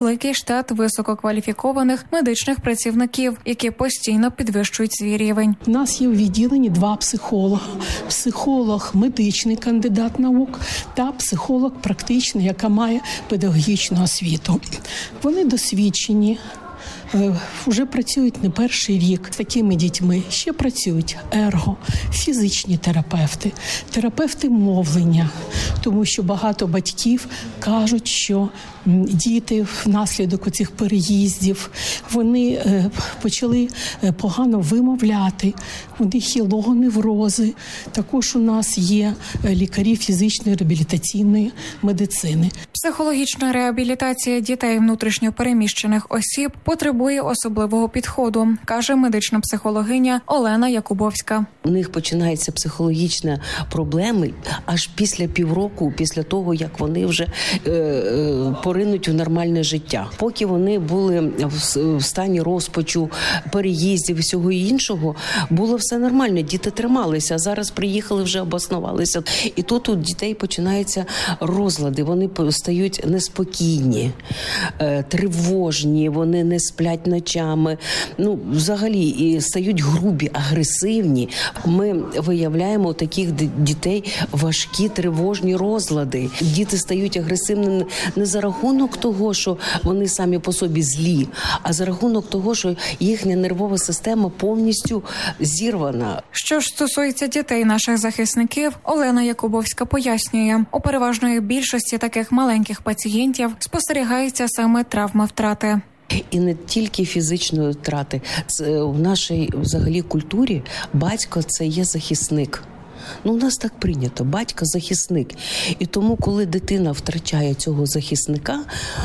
великий штат висококваліфікованих медичних працівників, які постійно підвищують свій рівень. У нас є у відділенні 2 психолога. Психолог – медичний кандидат наук та психолог практичний, яка має педагогічну освіту. Вони досвідчені. Вже працюють не перший рік з такими дітьми. Ще працюють фізичні терапевти, терапевти мовлення, тому що багато батьків кажуть, що діти внаслідок цих переїздів, вони почали погано вимовляти, у них є логоневрози. Також у нас є лікарі фізичної реабілітаційної медицини. Психологічна реабілітація дітей внутрішньо переміщених осіб потребує особливого підходу, каже медична психологиня Олена Якубовська. У них починаються психологічні проблеми аж після півроку, після того, як вони вже поринуть у нормальне життя. Поки вони були в стані розпачу, переїздів і всього іншого, було все нормально, діти трималися, а зараз приїхали, вже обоснувалися. І тут у дітей починаються розлади, вони стають неспокійні, тривожні, вони не сплять ночами, взагалі і стають грубі, агресивні. Ми виявляємо у таких дітей важкі тривожні розлади. Діти стають агресивними не за рахунок того, що вони самі по собі злі, а за рахунок того, що їхня нервова система повністю зірвана. Що ж стосується дітей наших захисників, Олена Якубовська пояснює, у переважної більшості таких маленьких пацієнтів спостерігається саме травма втрати. І не тільки фізичної втрати. Це в нашій взагалі культурі батько – це є захисник. У нас так прийнято. Батько – захисник. І тому, коли дитина втрачає цього захисника,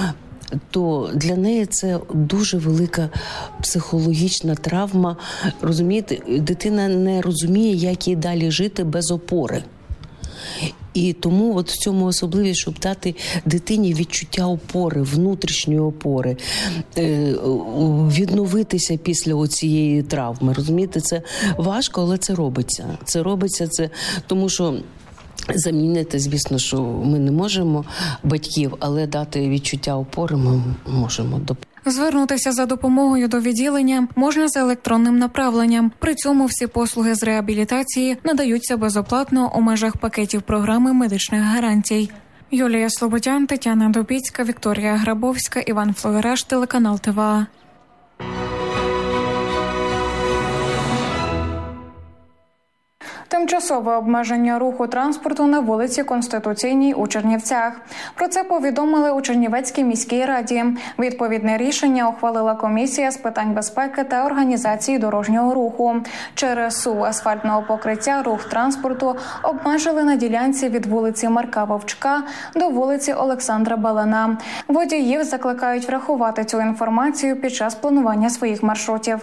то для неї це дуже велика психологічна травма. Розумієте, дитина не розуміє, як їй далі жити без опори. І тому в цьому особливість, щоб дати дитині відчуття опори, внутрішньої опори, відновитися після цієї травми. Розумієте, це важко, але це робиться. Це робиться, тому що замінити, звісно, що ми не можемо батьків, але дати відчуття опори ми можемо. Звернутися за допомогою до відділення можна за електронним направленням. При цьому всі послуги з реабілітації надаються безоплатно у межах пакетів програми медичних гарантій. Юлія Слободян, Тетяна Добіцька, Вікторія Грабовська, Іван Фловереш, телеканал ТВА. Тимчасове обмеження руху транспорту на вулиці Конституційній у Чернівцях. Про це повідомили у Чернівецькій міській раді. Відповідне рішення ухвалила комісія з питань безпеки та організації дорожнього руху. Через суву асфальтного покриття рух транспорту обмежили на ділянці від вулиці Марка Вовчка до вулиці Олександра Балана. Водіїв закликають врахувати цю інформацію під час планування своїх маршрутів.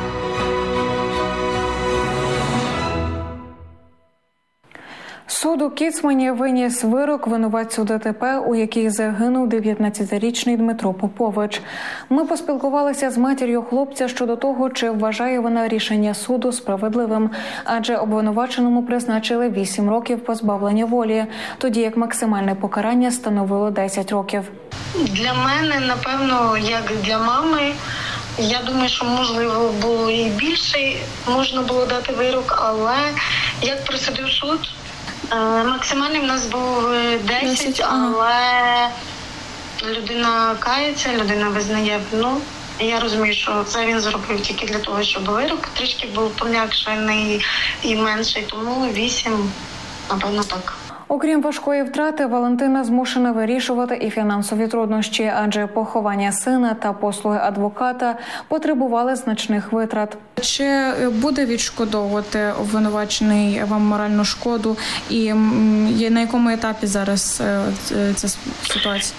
Суд у Кіцмані виніс вирок винуватцю ДТП, у якій загинув 19-річний Дмитро Попович. Ми поспілкувалися з матір'ю хлопця щодо того, чи вважає вона рішення суду справедливим, адже обвинуваченому призначили 8 років позбавлення волі, тоді як максимальне покарання становило 10 років. Для мене, напевно, як для мами, я думаю, що, можливо, було і більше, можна було дати вирок, але як присудив суд, максимальний в нас був 10, але людина кається, людина визнає вину. Я розумію, що це він зробив тільки для того, щоб вирок трішки був пом'якшений і менший, тому 8, напевно, так. Окрім важкої втрати, Валентина змушена вирішувати і фінансові труднощі, адже поховання сина та послуги адвоката потребували значних витрат. Чи буде відшкодовувати обвинувачений вам моральну шкоду і на якому етапі зараз ця ситуація?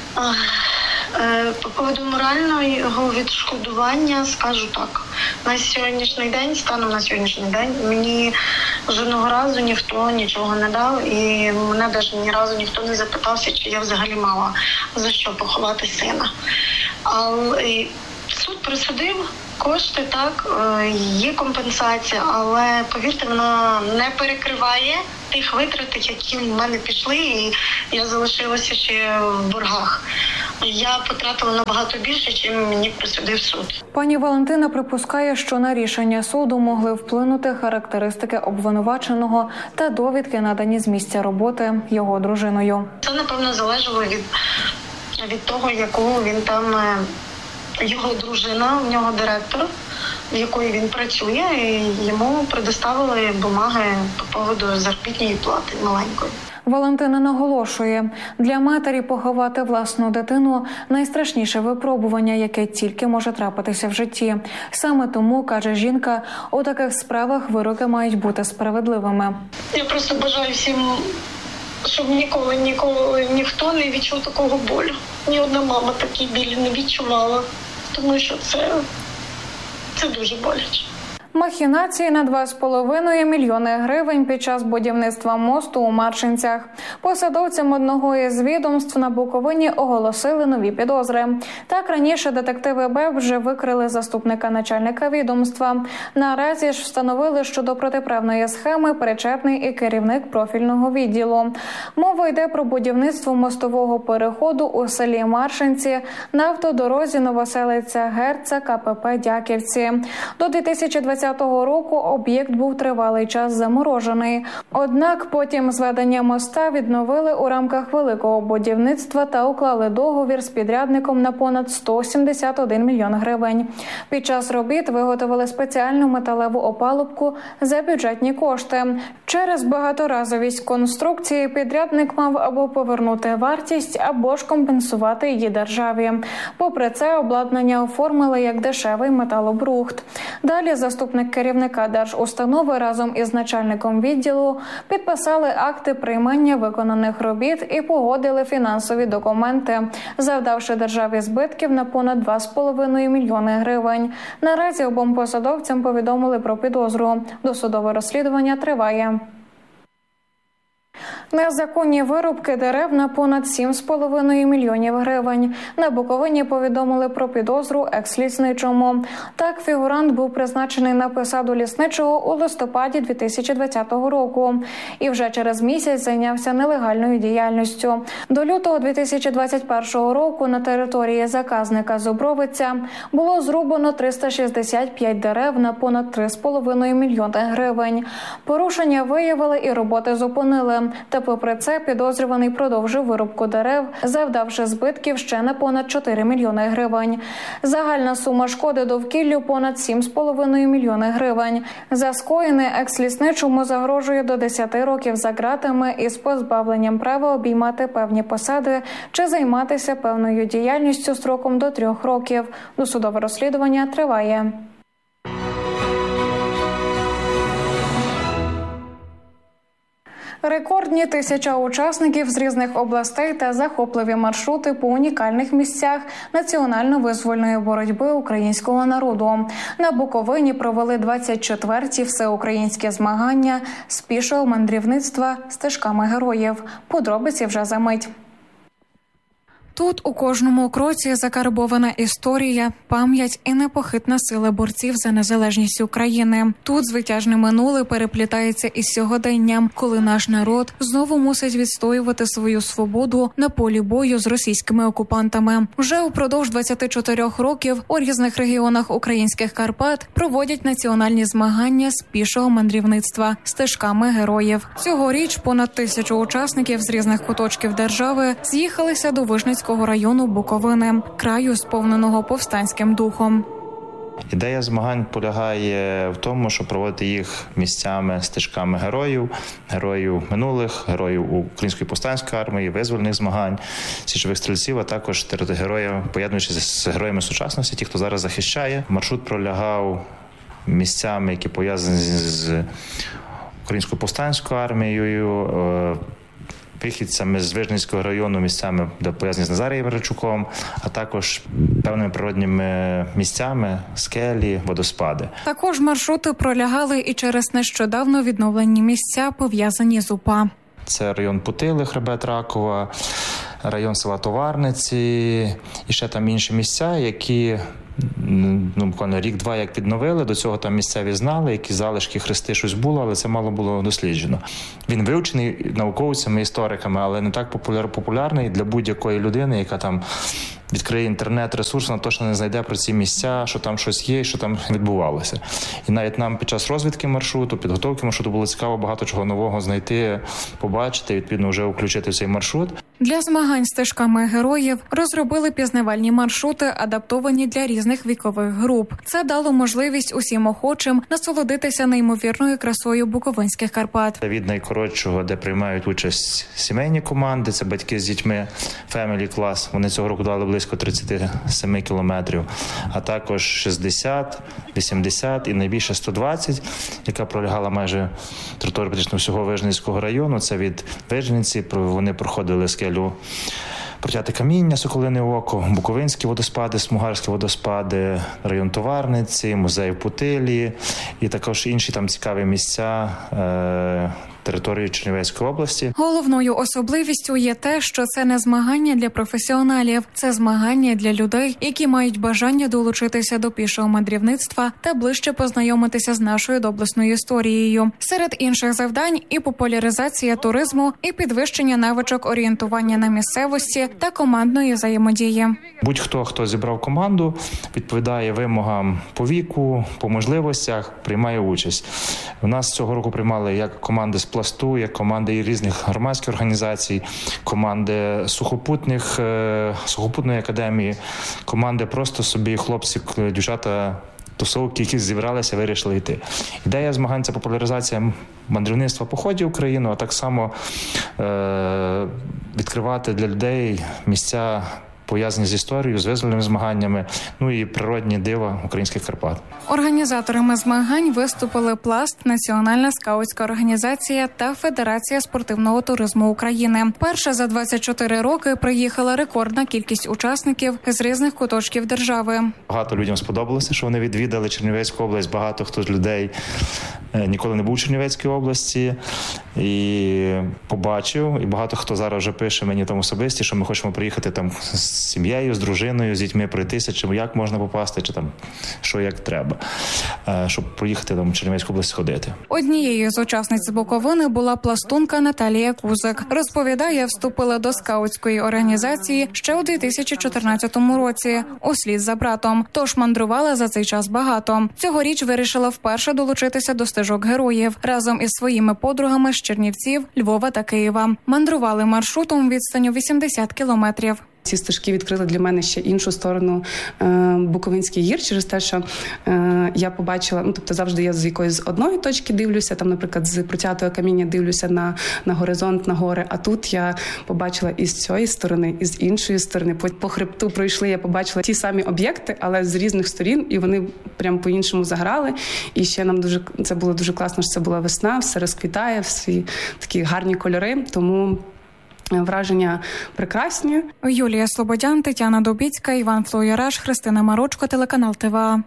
По поводу морального відшкодування скажу так. На сьогоднішній день, станом на сьогоднішній день, мені жодного разу ніхто нічого не дав, і мене навіть ні разу ніхто не запитався, чи я взагалі мала за що поховати сина. Але суд присудив кошти, так, є компенсація, але, повірте, вона не перекриває тих витрат, які в мене пішли, і я залишилася ще в боргах. я потратила набагато більше, чим мені присудив суд. Пані Валентина припускає, що на рішення суду могли вплинути характеристики обвинуваченого та довідки, надані з місця роботи його дружиною. Це, напевно, залежало від того, яку він там, його дружина, в нього директор, в якої він працює, і йому предоставили бумаги по поводу заробітної плати маленької. Валентина наголошує, для матері поховати власну дитину – найстрашніше випробування, яке тільки може трапитися в житті. Саме тому, каже жінка, у таких справах вироки мають бути справедливими. Я просто бажаю всім, щоб ніколи ніхто не відчув такого болю. Ні одна мама такий біль не відчувала, тому що це дуже боляче. Махінації на 2,5 мільйони гривень під час будівництва мосту у Маршинцях. Посадовцям одного із відомств на Буковині оголосили нові підозри. Так, раніше детективи БЕП вже викрили заступника начальника відомства. Наразі ж встановили, що до протиправної схеми причетний і керівник профільного відділу. Мова йде про будівництво мостового переходу у селі Маршинці на автодорозі Новоселиця-Герца КПП «Дяківці». До 2020 року об'єкт був тривалий час заморожений. Однак потім зведення моста відновили у рамках великого будівництва та уклали договір з підрядником на понад 171 мільйон гривень. Під час робіт виготовили спеціальну металеву опалубку за бюджетні кошти. Через багаторазовість конструкції підрядник мав або повернути вартість, або ж компенсувати її державі. Попри це, обладнання оформили як дешевий металобрухт. Далі заступник керівника держустанови разом із начальником відділу підписали акти приймання виконаних робіт і погодили фінансові документи, завдавши державі збитків на понад 2,5 мільйони гривень. Наразі обом посадовцям повідомили про підозру. Досудове розслідування триває. Незаконні вирубки дерев на понад 7,5 мільйонів гривень. На Буковині повідомили про підозру екс-лісничому. Так, фігурант був призначений на посаду лісничого у листопаді 2020 року. І вже через місяць зайнявся нелегальною діяльністю. До лютого 2021 року на території заказника Зубровиця було зрубано 365 дерев на понад 3,5 мільйони гривень. Порушення виявили і роботи зупинили. Та попри це підозрюваний продовжив вирубку дерев, завдавши збитків ще на понад 4 мільйони гривень. Загальна сума шкоди довкіллю понад 7,5 мільйони гривень. За скоєне екс-лісничому загрожує до 10 років за ґратами із позбавленням права обіймати певні посади чи займатися певною діяльністю строком до 3 років. Досудове розслідування триває. Рекордні 1000 учасників з різних областей та захопливі маршрути по унікальних місцях національно-визвольної боротьби українського народу. На Буковині провели 24-ті всеукраїнські змагання з пішого мандрівництва стежками героїв. Подробиці вже за мить. Тут у кожному кроці закарбована історія, пам'ять і непохитна сила борців за незалежність України. Тут звитяжне минуле переплітається із сьогоденням, коли наш народ знову мусить відстоювати свою свободу на полі бою з російськими окупантами. Вже упродовж 24 років у різних регіонах українських Карпат проводять національні змагання з пішого мандрівництва стежками героїв. Цьогоріч понад 1000 учасників з різних куточків держави з'їхалися до Вишницького району Буковини, краю, сповненого повстанським духом. Ідея змагань полягає в тому, щоб проводити їх місцями, стежками героїв минулих, героїв Української повстанської армії, визвольних змагань, січових стрільців, а також героїв, поєднуючись з героями сучасності, ті, хто зараз захищає. Маршрут пролягав місцями, які пов'язані з Українською повстанською армією, вихідцями з Вижницького району, місцями, де пов'язані з Назарієм Рачуком, а також певними природніми місцями, скелі, водоспади. Також маршрути пролягали і через нещодавно відновлені місця, пов'язані з УПА. Це район Путили, хребет Ракова, район села Товарниці і ще там інші місця, які буквально рік-два як відновили, до цього там місцеві знали, які залишки, хрести, щось було, але це мало було досліджено. Він вивчений науковцями, істориками, але не так популярний для будь-якої людини, яка там відкриє інтернет-ресурс, вона точно не знайде про ці місця, що там щось є, що там відбувалося. І навіть нам під час розвідки маршруту, підготовки маршруту було цікаво багато чого нового знайти, побачити, відповідно вже включити в цей маршрут. Для змагань стежками героїв розробили пізнавальні маршрути, адаптовані для різних вікових груп. Це дало можливість усім охочим насолодитися неймовірною красою буковинських Карпат. Від найкоротшого, де приймають участь сімейні команди, це батьки з дітьми, Family Class, вони цього року дали близько 37 кілометрів, а також 60, 80 і найбільше 120, яка пролягала майже територію практично всього Вижницького району. Це від Вижниці, вони проходили скелю Протяте каміння, Соколине око, Буковинські водоспади, Смугарські водоспади, район Товарниці, музей в Путилі і також інші там цікаві місця території Чернівецької області. Головною особливістю є те, що це не змагання для професіоналів, це змагання для людей, які мають бажання долучитися до пішого мандрівництва та ближче познайомитися з нашою доблесною історією. Серед інших завдань і популяризація туризму, і підвищення навичок орієнтування на місцевості та командної взаємодії. Будь-хто, хто зібрав команду, відповідає вимогам по віку, по можливостях, приймає участь. У нас цього року приймали як команди з пласту, як команди різних громадських організацій, команди сухопутної академії, команди просто собі хлопці, дівчата, тусовки, які зібралися, вирішили йти. Ідея змагань – це популяризація мандрівництва по ході України, а так само відкривати для людей місця, пов'язані з історією, з визвольними змаганнями, і природні дива українських Карпат. Організаторами змагань виступили Пласт, Національна скаутська організація та Федерація спортивного туризму України. Перша за 24 роки приїхала рекордна кількість учасників з різних куточків держави. Багато людям сподобалося, що вони відвідали Чернівецьку область. Багато хто з людей ніколи не був у Чернівецькій області і побачив. І багато хто зараз вже пише мені там особисті, що ми хочемо приїхати там з сім'єю, з дружиною, з дітьми пройтися, чи як можна попасти, чи там що як треба, щоб проїхати там в Чернівецьку область ходити. Однією з учасниць Буковини була пластунка Наталія Кузик. Розповідає, вступила до скаутської організації ще у 2014 році, услід за братом. Тож мандрувала за цей час багато. Цьогоріч вирішила вперше долучитися до стежок героїв разом із своїми подругами з Чернівців, Львова та Києва. Мандрували маршрутом відстанню 80 кілометрів. Ці стежки відкрили для мене ще іншу сторону Буковинських гір, через те, що я побачила, завжди я з якоїсь одної точки дивлюся, там, наприклад, з Протятого каміння дивлюся на горизонт, на гори, а тут я побачила і з цієї сторони, і з іншої сторони. По хребту пройшли, я побачила ті самі об'єкти, але з різних сторін, і вони прям по-іншому заграли. І ще нам це було дуже класно, що це була весна, все розквітає, всі такі гарні кольори, тому враження прекрасні. Юлія Слободян, Тетяна Дубіцька, Іван Флоєраш, Христина Марочко, телеканал ТВА.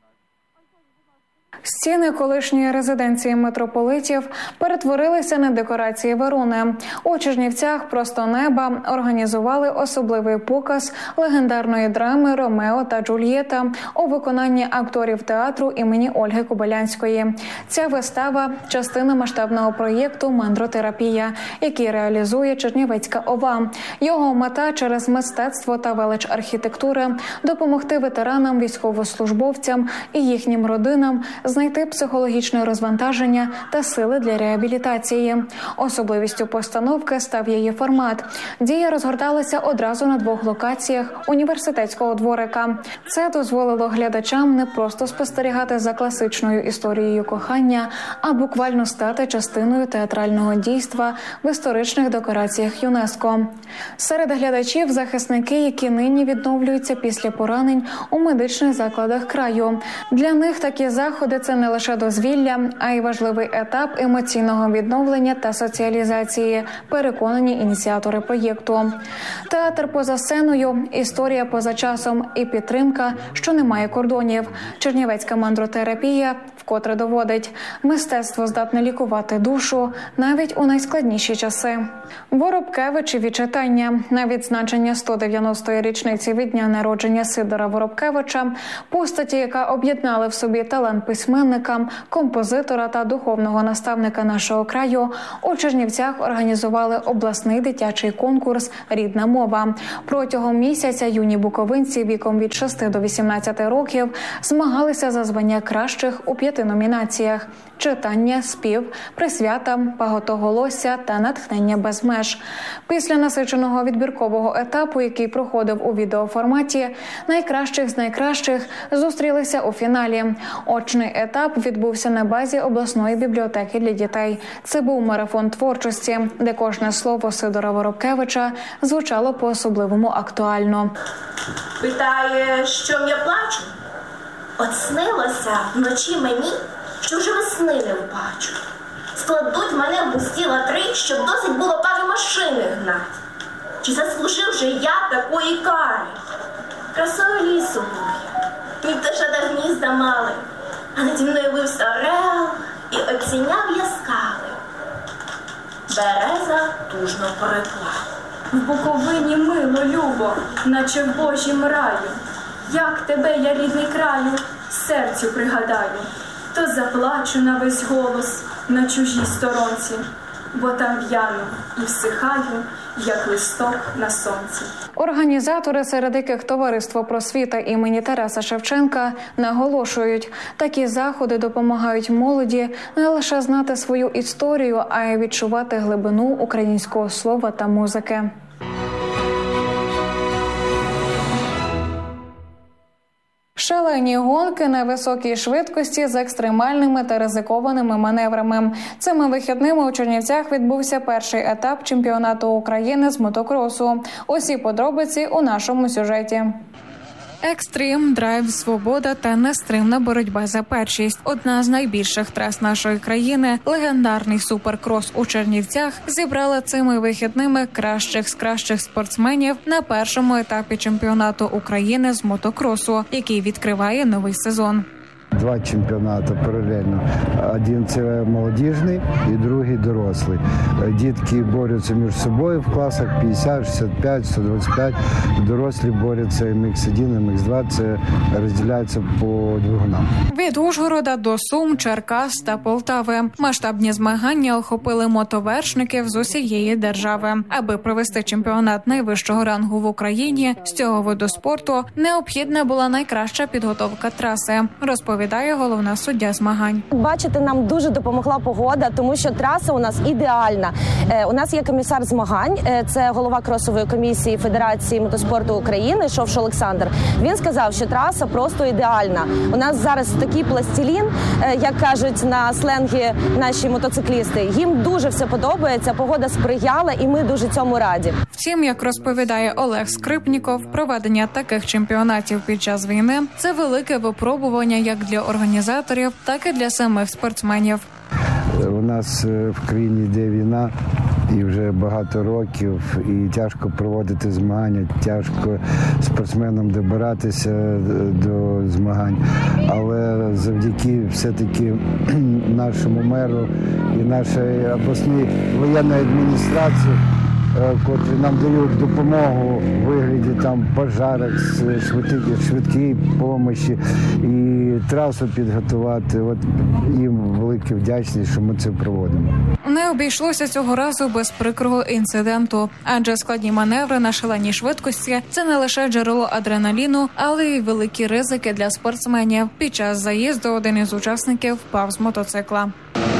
Стіни колишньої резиденції митрополитів перетворилися на декорації Верони. У Чернівцях «Просто неба» організували особливий показ легендарної драми «Ромео та Джульєта» у виконанні акторів театру імені Ольги Кобилянської. Ця вистава – частина масштабного проєкту «Мандротерапія», який реалізує Чернівецька ОВА. Його мета – через мистецтво та велич архітектури допомогти ветеранам, військовослужбовцям і їхнім родинам знайти психологічне розвантаження та сили для реабілітації. Особливістю постановки став її формат. Дія розгорталася одразу на 2 локаціях університетського дворика. Це дозволило глядачам не просто спостерігати за класичною історією кохання, а буквально стати частиною театрального дійства в історичних декораціях ЮНЕСКО. Серед глядачів – захисники, які нині відновлюються після поранень у медичних закладах краю. Для них такі заходи – це не лише дозвілля, а й важливий етап емоційного відновлення та соціалізації, переконані ініціатори проєкту. Театр поза сценою, історія поза часом і підтримка, що не має кордонів. Чернівецька мандротерапія вкотре доводить – мистецтво здатне лікувати душу навіть у найскладніші часи. Воробкевичеві читання. На відзначення 190-ї річниці від дня народження Сидора Воробкевича, постаті, яка об'єднала в собі талант письменника, композитора та духовного наставника нашого краю, у Чернівцях організували обласний дитячий конкурс «Рідна мова». Протягом місяця юні буковинці віком від 6 до 18 років змагалися за звання кращих у 5 номінаціях – читання, спів, присвята, багатоголосся та натхнення без меж. Після насиченого відбіркового етапу, який проходив у відеоформаті, найкращих з найкращих зустрілися у фіналі. Очний етап відбувся на базі обласної бібліотеки для дітей. Це був марафон творчості, де кожне слово Сидора Воробкевича звучало по-особливому актуально. Питає, що я плачу? От снилося вночі мені, що вже весни не вбачу. Складуть мене в густі латри, щоб досить було пари машини гнать. Чи заслужив же я такої кари? Красою лісу був, ні пташата гнізда мали, а наді мною вився орел і оціняв я скали. Береза тужно порекла. В Буковині мило, любо, наче в Божім раю. Як тебе, я рідний краю, серцю пригадаю, то заплачу на весь голос на чужій сторонці, бо там в'яну і всихаю, як листок на сонці. Організатори, серед яких Товариство просвіта імені Тараса Шевченка, наголошують, такі заходи допомагають молоді не лише знати свою історію, а й відчувати глибину українського слова та музики. Шалені гонки на високій швидкості з екстремальними та ризикованими маневрами. Цими вихідними у Чернівцях відбувся перший етап чемпіонату України з мотокросу. Усі подробиці у нашому сюжеті. Екстрим, драйв, свобода та нестримна боротьба за першість. Одна з найбільших трас нашої країни, легендарний суперкрос у Чернівцях, зібрала цими вихідними кращих з кращих спортсменів на першому етапі чемпіонату України з мотокросу, який відкриває новий сезон. Два чемпіонати паралельно. Один – це молодіжний і другий – дорослий. Дітки борються між собою в класах 50, 65, 125. Дорослі борються MX1, MX2. Це розділяється по двигунам. Від Ужгорода до Сум, Черкас та Полтави. Масштабні змагання охопили мотовершників з усієї держави. Аби провести чемпіонат найвищого рангу в Україні з цього виду спорту, необхідна була найкраща підготовка траси, розповідає головна суддя змагань. Бачите, нам дуже допомогла погода, тому що траса у нас ідеальна. У нас є комісар змагань, це голова кросової комісії Федерації мотоспорту України Шовш Олександр. Він сказав, що траса просто ідеальна. У нас зараз такий пластилін, як кажуть на сленгі наші мотоциклісти. Їм дуже все подобається, погода сприяла і ми дуже цьому раді. Втім, як розповідає Олег Скрипніков, проведення таких чемпіонатів під час війни – це велике випробування як для організаторів, так і для самих спортсменів. У нас в країні йде війна і вже багато років, і тяжко проводити змагання, тяжко спортсменам добиратися до змагань. Але завдяки все-таки нашому меру і нашій обласній воєнної адміністрації, котрі нам дають допомогу у вигляді там пожарок, швидкої допомоги і трасу підготувати. От їм велика вдячність, що ми це проводимо. Не обійшлося цього разу без прикрого інциденту, адже складні маневри на шаленій швидкості – це не лише джерело адреналіну, але й великі ризики для спортсменів. Під час заїзду один із учасників впав з мотоцикла.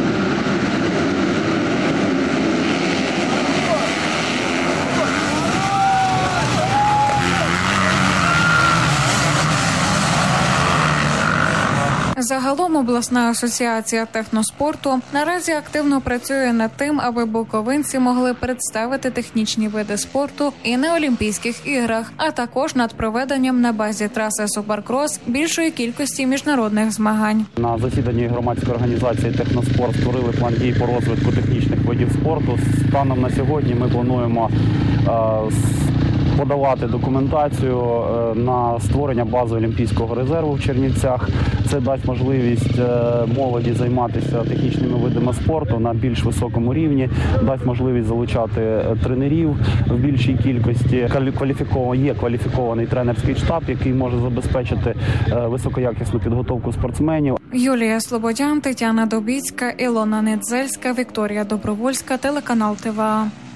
Загалом обласна асоціація техноспорту наразі активно працює над тим, аби буковинці могли представити технічні види спорту і на Олімпійських іграх, а також над проведенням на базі траси Суперкрос більшої кількості міжнародних змагань. На засіданні громадської організації «Техноспорт» створили план дій по розвитку технічних видів спорту. Станом на сьогодні ми плануємо подавати документацію на створення бази Олімпійського резерву в Чернівцях. Це дасть можливість молоді займатися технічними видами спорту на більш високому рівні, дасть можливість залучати тренерів в більшій кількості. Є кваліфікований тренерський штаб, який може забезпечити високоякісну підготовку спортсменів. Юлія Слободян, Тетяна Добіцька, Ілона Недзельська, Вікторія Добровольська, телеканал ТВА.